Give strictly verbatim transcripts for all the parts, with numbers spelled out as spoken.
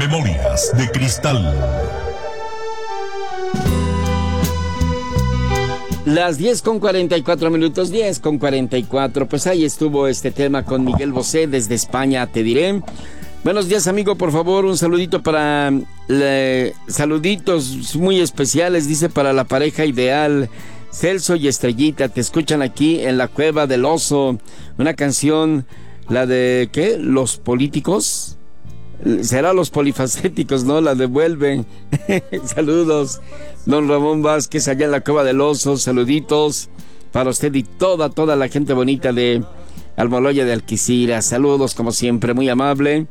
Memorias de Cristal. Las diez con cuarenta y cuatro minutos, diez con cuarenta y cuatro, pues ahí estuvo este tema con Miguel Bosé desde España, te diré. Buenos días, amigo, por favor, un saludito para... Le, saluditos muy especiales, dice, para la pareja ideal, Celso y Estrellita, te escuchan aquí en la Cueva del Oso, una canción, la de, ¿qué? ¿Los políticos? Será Los Polifacéticos, ¿no? La devuelven. Saludos, don Ramón Vázquez, allá en la Cueva del Oso, saluditos para usted y toda, toda la gente bonita de Almoloya de Alquicira. Saludos, como siempre, muy amable.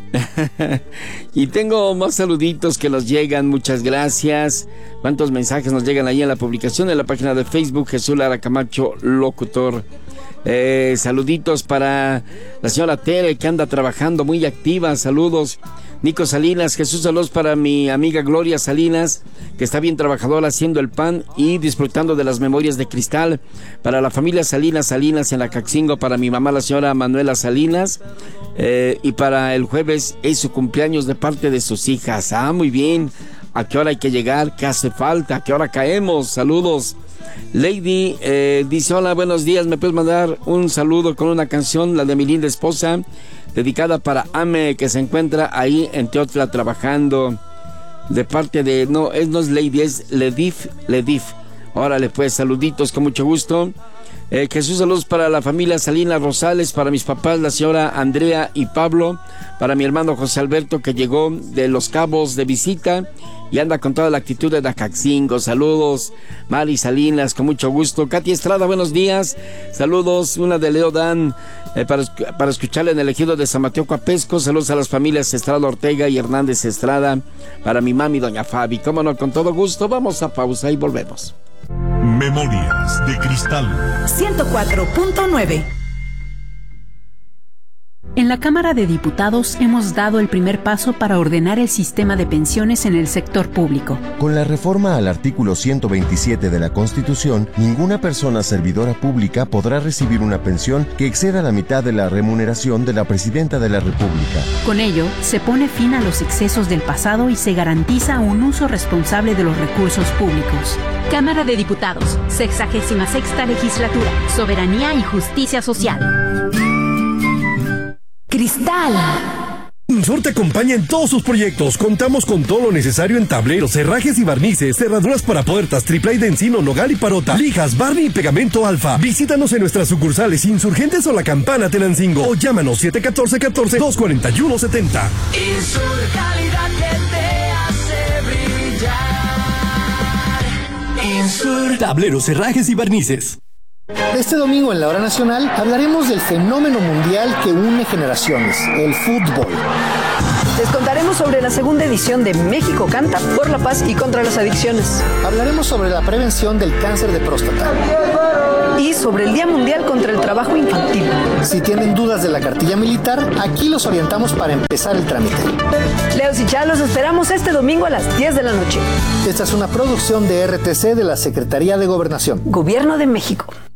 Y tengo más saluditos que nos llegan, muchas gracias. ¿Cuántos mensajes nos llegan ahí en la publicación en la página de Facebook? Jesús Lara Camacho, locutor. Eh, saluditos para la señora Tere, que anda trabajando muy activa. Saludos, Nico Salinas. Jesús, saludos para mi amiga Gloria Salinas, que está bien trabajadora haciendo el pan y disfrutando de las memorias de Cristal. Para la familia Salinas Salinas en la Caxingo, para mi mamá la señora Manuela Salinas, eh, y para el jueves es su cumpleaños de parte de sus hijas. Ah, muy bien. ¿A qué hora hay que llegar? ¿Qué hace falta? ¿A qué hora caemos? Saludos. Lady eh, dice: hola, buenos días, ¿me puedes mandar un saludo con una canción, la de mi linda esposa, dedicada para Ame, que se encuentra ahí en Teotla trabajando, de parte de, no, es, no es Lady, es Ledif, Ledif. Órale, pues, saluditos, con mucho gusto. Eh, Jesús, saludos para la familia Salinas Rosales, para mis papás, la señora Andrea y Pablo, para mi hermano José Alberto, que llegó de Los Cabos de visita y anda con toda la actitud de Dacaxingo. Saludos, Mari Salinas, con mucho gusto. Katy Estrada, buenos días. Saludos, una de Leo Dan, eh, para, para escucharle en el ejido de San Mateo Coapesco. Saludos a las familias Estrada Ortega y Hernández Estrada, para mi mami, doña Fabi. Cómo no, con todo gusto. Vamos a pausa y volvemos. Memorias de Cristal. ciento cuatro punto nueve. En la Cámara de Diputados hemos dado el primer paso para ordenar el sistema de pensiones en el sector público. Con la reforma al artículo ciento veintisiete de la Constitución, ninguna persona servidora pública podrá recibir una pensión que exceda la mitad de la remuneración de la Presidenta de la República. Con ello, se pone fin a los excesos del pasado y se garantiza un uso responsable de los recursos públicos. Cámara de Diputados, sexagésima sexta legislatura, Soberanía y Justicia Social. Cristal. Insur te acompaña en todos sus proyectos. Contamos con todo lo necesario en tableros, herrajes y barnices, cerraduras para puertas, triple de encino, nogal y parota, lijas, barni y pegamento alfa. Visítanos en nuestras sucursales Insurgentes o La Campana Tenancingo o llámanos siete uno cuatro, uno cuatro, dos cuatro uno siete cero. Insur, calidad que te hace brillar. Insur. Tableros, herrajes y barnices. Este domingo en la Hora Nacional hablaremos del fenómeno mundial que une generaciones, el fútbol. Les contaremos sobre la segunda edición de México Canta por la paz y contra las adicciones. Hablaremos sobre la prevención del cáncer de próstata. Y sobre el Día Mundial contra el Trabajo Infantil. Si tienen dudas de la cartilla militar, aquí los orientamos para empezar el trámite. Leos y Chalos, esperamos este domingo a las diez de la noche. Esta es una producción de R T C de la Secretaría de Gobernación. Gobierno de México.